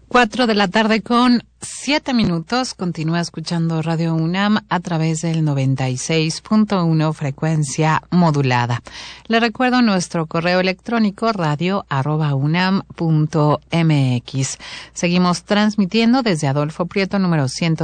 4:07 p.m. Continúa escuchando Radio UNAM a través del 96.1 frecuencia modulada. Le recuerdo nuestro correo electrónico radio@unam.mx. Seguimos transmitiendo desde Adolfo Prieto número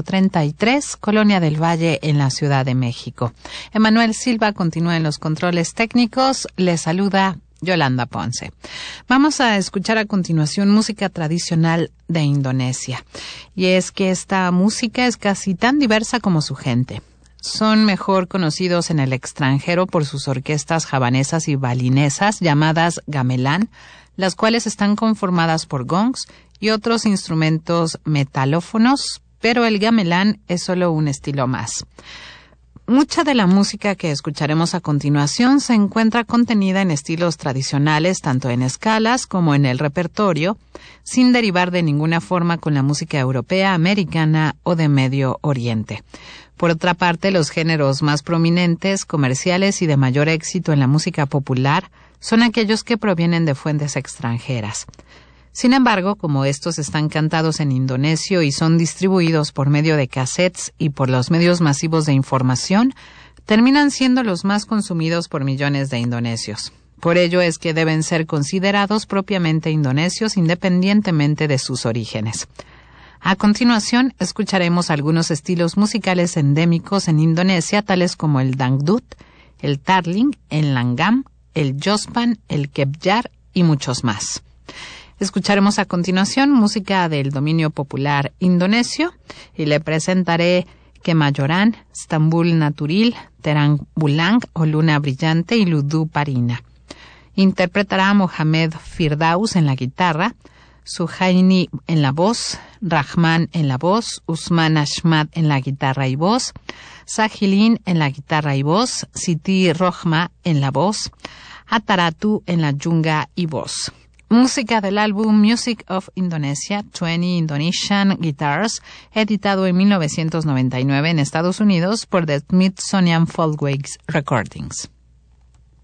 133, Colonia del Valle, en la Ciudad de México. Emanuel Silva continúa en los controles técnicos. Le saluda Yolanda Ponce. Vamos a escuchar a continuación música tradicional de Indonesia. Y es que esta música es casi tan diversa como su gente. Son mejor conocidos en el extranjero por sus orquestas javanesas y balinesas llamadas gamelan, las cuales están conformadas por gongs y otros instrumentos metalófonos, pero el gamelan es solo un estilo más. Mucha de la música que escucharemos a continuación se encuentra contenida en estilos tradicionales, tanto en escalas como en el repertorio, sin derivar de ninguna forma con la música europea, americana o de Medio Oriente. Por otra parte, los géneros más prominentes, comerciales y de mayor éxito en la música popular son aquellos que provienen de fuentes extranjeras. Sin embargo, como estos están cantados en indonesio y son distribuidos por medio de cassettes y por los medios masivos de información, terminan siendo los más consumidos por millones de indonesios. Por ello es que deben ser considerados propiamente indonesios independientemente de sus orígenes. A continuación, escucharemos algunos estilos musicales endémicos en Indonesia, tales como el dangdut, el tarling, el langgam, el jospan, el kebjar y muchos más. Escucharemos a continuación música del dominio popular indonesio y le presentaré Kemayoran, Stambul Naturil, Terang Bulang o Luna Brillante y Ludu Parina. Interpretará Mohamed Firdaus en la guitarra, Suhaini en la voz, Rahman en la voz, Usman Ahmad en la guitarra y voz, Sahilin en la guitarra y voz, Siti Rohma en la voz, Ataratu en la yunga y voz. Música del álbum Music of Indonesia, 20 Indonesian Guitars, editado en 1999 en Estados Unidos por The Smithsonian Folkways Recordings.